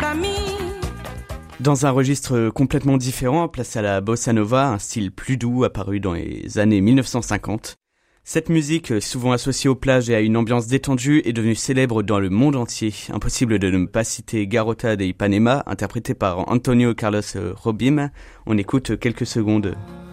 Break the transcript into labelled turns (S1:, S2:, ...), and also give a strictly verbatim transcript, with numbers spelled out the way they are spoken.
S1: Dans un registre complètement différent, place à la bossa nova, un style plus doux apparu dans les années mille neuf cent cinquante. Cette musique, souvent associée aux plages et à une ambiance détendue, est devenue célèbre dans le monde entier. Impossible de ne pas citer Garota de Ipanema, interprétée par Antonio Carlos Jobim. On écoute quelques secondes.